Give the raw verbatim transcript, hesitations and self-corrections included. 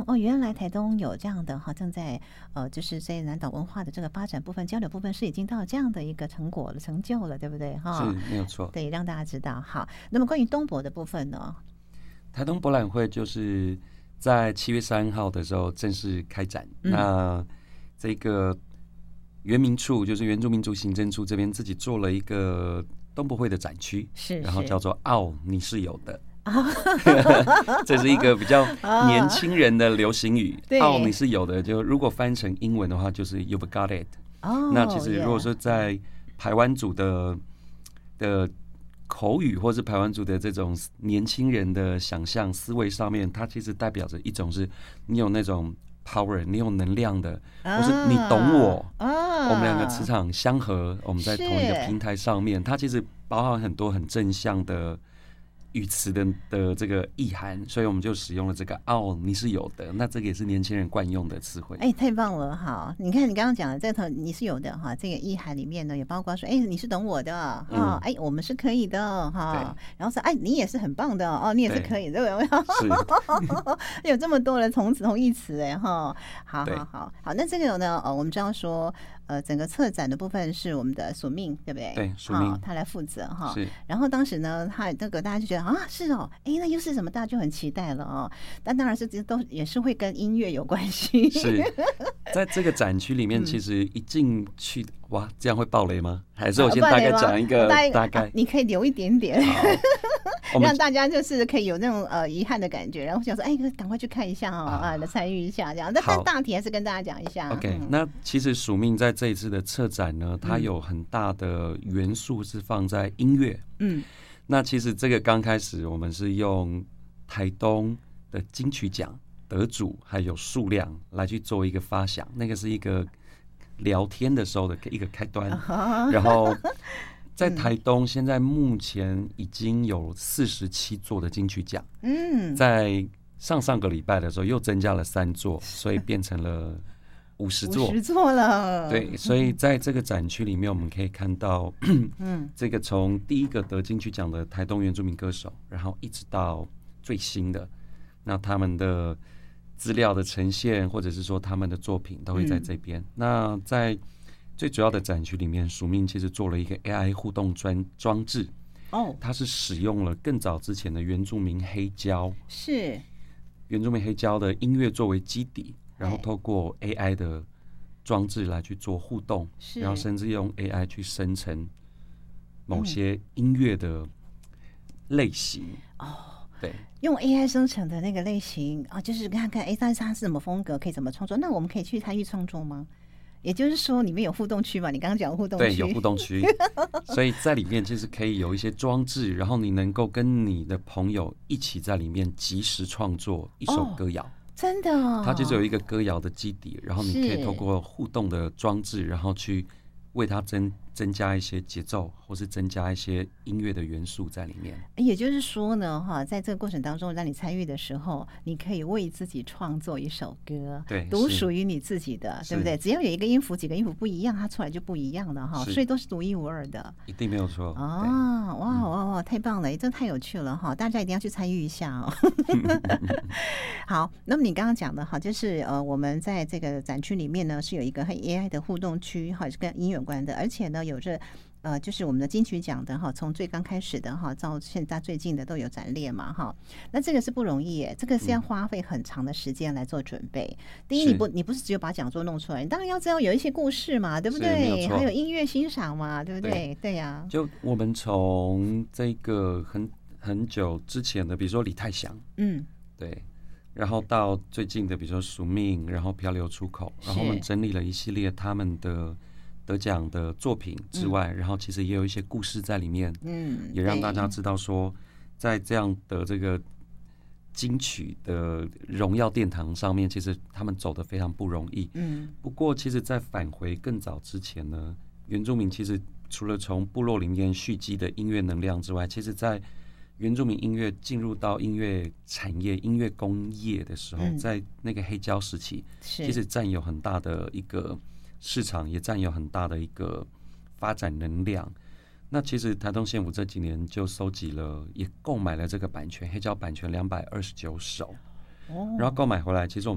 哦，原来台东有这样的哈，正在呃，就是在南岛文化的这个发展部分、交流部分是已经到这样的一个成果了、成就了，对不对哈？ 是没有错。 对，让大家知道。好，那么关于东博的部分呢？ 台东博览会就是在七月三号的时候正式开展。嗯、那这个原民处就是原住民族行政处这边自己做了一个东博会的展区， 是， 然后叫做“澳你是有的”。这是一个比较年轻人的流行语，澳你是有的，就如果翻成英文的话，就是 You've got it。哦，那其实如果说在排湾族的的口语，或是排湾族的这种年轻人的想象思维上面，它其实代表着一种是你有那种 power， 你有能量的，或是你懂我，我们两个磁场相合，我们在同一个平台上面，它其实包含很多很正向的语词 的, 的这个意涵，所以我们就使用了这个哦，你是有的。那这个也是年轻人惯用的词汇。 哎，太棒了哈！你看你刚刚讲的这个你是有的哈，这个意涵里面呢也包括说，哎，你是懂我的哈，嗯、哎，我们是可以的哈。然后说，哎，你也是很棒的哦，你也是可以的，有没有？有这么多的同词同义词哎哈。好好好好，那这个呢，呃，我们知道说。呃，整个策展的部分是我们的署命，对不对？ 对，署命、 哦、他来负责哈。 是。 然后当时呢，他那个大家就觉得啊，是哦，哎，那又是什么？大家就很期待了哦。但当然是这都也是会跟音乐有关系。 是，在这个展区里面，其实一进去，嗯、哇，这样会爆雷吗？还是我先大概讲一个大概、 啊？你可以留一点点。让大家就是可以有那种呃遗憾的感觉，然后想说，哎，赶快去看一下哦，啊，来参与一下这样。但但大体还是跟大家讲一下。 OK，、嗯、那其实署命在这一次的策展呢，它有很大的元素是放在音乐。嗯，那其实这个刚开始我们是用台东的金曲奖得主还有数量来去做一个发想，那个是一个聊天的时候的一个开端，然后。在台东，现在目前已经有四十七座的金曲奖。嗯，在上上个礼拜的时候又增加了三座，所以变成了五十座。 五十座了。 对，所以在这个展区里面，我们可以看到，嗯，这个从第一个得金曲奖的台东原住民歌手，然后一直到最新的，那他们的资料的呈现，或者是说他们的作品，都会在这边。嗯、那在最主要的展区里面，署命其实做了一个 A I 互动装装置，哦，它是使用了更早之前的原住民黑胶， 是原住民黑胶的音乐作为基底，然后透过 A I 的装置来去做互动，然后甚至用 A I 去生成某些音乐的类型。嗯、哦，对， 用 A I 生成的那个类型啊，就是看看哎，但是它是什么风格，可以怎么创作？那我们可以去参与创作吗？也就是说，里面有互动区嘛？你刚刚讲互动区， 对，有互动区，所以在里面其实可以有一些装置，然后你能够跟你的朋友一起在里面即时创作一首歌谣。哦、 真的、哦， 它就是有一个歌谣的基底，然后你可以透过互动的装置，然后去为它增增加一些节奏，或是增加一些音乐的元素在里面。 也就是说呢，哈，在这个过程当中，让你参与的时候，你可以为自己创作一首歌， 对， 独属于你自己的，对不对？只要有一个音符，几个音符不一样，它出来就不一样了哈，所以都是独一无二的， 一定没有错。 哦，哇哇哇，太棒了，这太有趣了哈！大家一定要去参与一下哦。好，那么你刚刚讲的哈，就是呃，我们在这个展区里面呢，是有一个和 A I 的互动区，哈，是跟音乐有关的，而且呢，有着。呃，就是我们的金曲奖的哈，从最刚开始的哈，到现在最近的都有展列嘛哈。那这个是不容易耶，这个是要花费很长的时间来做准备。嗯、第一，你不你不是只有把讲座弄出来，你当然要知道有一些故事嘛，对不对？还有音乐欣赏嘛，对不对？对呀、啊。 就我们从这个很很久之前的，比如说李泰祥，嗯，对，然后到最近的，比如说署命，然后漂流出口，然后我们整理了一系列他们的。得奖的作品之外、嗯，然后其实也有一些故事在里面，嗯，也让大家知道说，在这样的这个金曲的荣耀殿堂上面，其实他们走得非常不容易，嗯。不过，其实，在返回更早之前呢，原住民其实除了从部落里面蓄积的音乐能量之外，其实在原住民音乐进入到音乐产业、音乐工业的时候，嗯、在那个黑胶时期，其实占有很大的一个。市场也占有很大的一个发展能量。那其实台东县府这几年就收集了，也购买了这个版权，黑胶版权两百二十九首，然后购买回来，其实我们